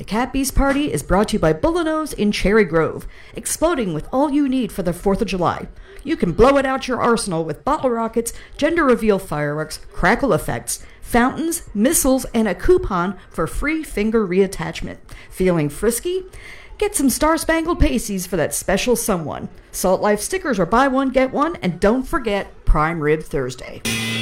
Cat Beast Party is brought to you by Bullino's in Cherry Grove, exploding with all you need for the 4th of July. You can blow it out your arsenal with bottle rockets, gender reveal fireworks, crackle effects, fountains, missiles, and a coupon for free finger reattachment. Feeling frisky? Get some Star-Spangled Pasties for that special someone. Salt Life stickers are buy one, get one, and don't forget Prime Rib Thursday.